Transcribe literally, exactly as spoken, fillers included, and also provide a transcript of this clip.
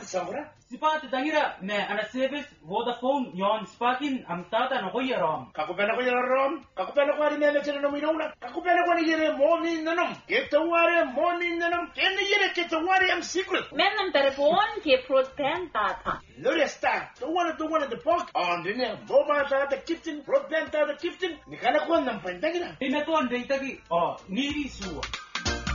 saura. Sipati tangira me ana service Vodafone yon spakin am tata no koya rom. Kakupena ko yara rom, kakupena ko ari nene chene nomi nuna, kakupena ko ni yere moni nanam, keta ware moni nanam, kene yere keta ware am secret. Men am telefon ke broadband data. Lure sta, the one the one the park, on the ne mobile data kitchen, broadband data kitchen, ni kana ko nam pandagira. Ina to ande itagi oh niri suwa.